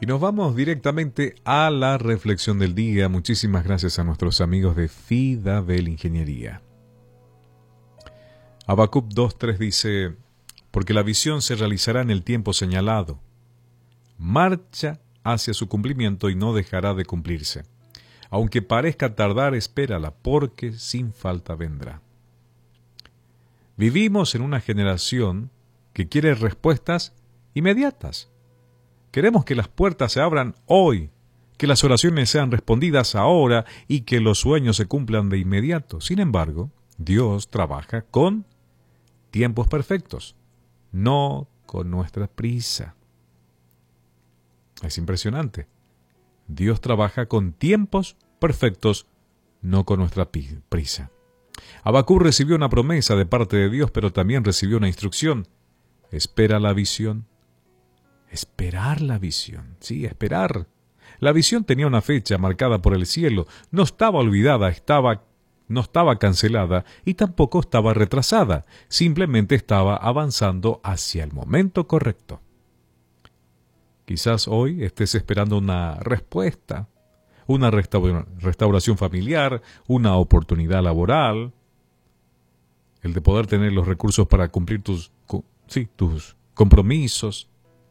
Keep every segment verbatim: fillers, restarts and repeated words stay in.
Y nos vamos directamente a la reflexión del día. Muchísimas gracias a nuestros amigos de Fidabel Ingeniería. Habacuc dos tres dice: porque la visión se realizará en el tiempo señalado. Marcha hacia su cumplimiento y no dejará de cumplirse. Aunque parezca tardar, espérala, porque sin falta vendrá. Vivimos en una generación que quiere respuestas inmediatas. Queremos que las puertas se abran hoy, que las oraciones sean respondidas ahora y que los sueños se cumplan de inmediato. Sin embargo, Dios trabaja con tiempos perfectos, no con nuestra prisa. Es impresionante. Dios trabaja con tiempos perfectos, no con nuestra prisa. Habacuc recibió una promesa de parte de Dios, pero también recibió una instrucción. Espera la visión. Esperar la visión. Sí, esperar. La visión tenía una fecha marcada por el cielo. No estaba olvidada, estaba, no estaba cancelada y tampoco estaba retrasada. Simplemente estaba avanzando hacia el momento correcto. Quizás hoy estés esperando una respuesta, una restaura- restauración familiar, una oportunidad laboral, el de poder tener los recursos para cumplir tus, sí, tus compromisos,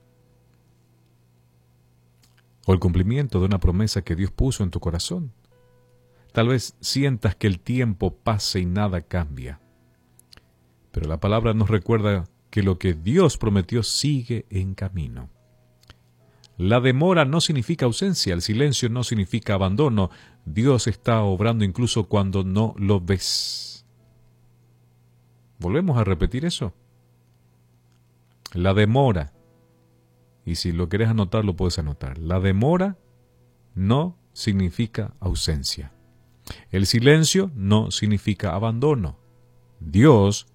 o el cumplimiento de una promesa que Dios puso en tu corazón. Tal vez sientas que el tiempo pasa y nada cambia, pero la palabra nos recuerda que lo que Dios prometió sigue en camino. La demora no significa ausencia, el silencio no significa abandono. Dios está obrando incluso cuando no lo ves. ¿Volvemos a repetir eso? La demora, y si lo querés anotar, lo puedes anotar. La demora no significa ausencia. El silencio no significa abandono. Dios